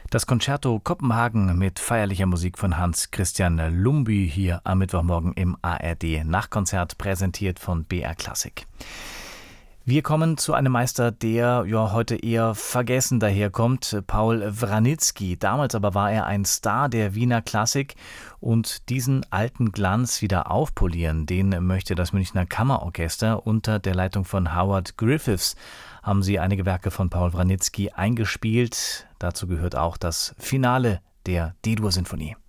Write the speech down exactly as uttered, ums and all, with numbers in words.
Das Concerto Kopenhagen mit feierlicher Musik von Hans Christian Lumbye hier am Mittwochmorgen im A R D-Nachtkonzert, präsentiert von B R Klassik. Wir kommen zu einem Meister, der ja heute eher vergessen daherkommt, Paul Wranitzky. Damals aber war er ein Star der Wiener Klassik, und diesen alten Glanz wieder aufpolieren, den möchte das Münchner Kammerorchester unter der Leitung von Howard Griffiths. Haben sie einige Werke von Paul Wranitzky eingespielt. Dazu gehört auch das Finale der D-Dur-Sinfonie.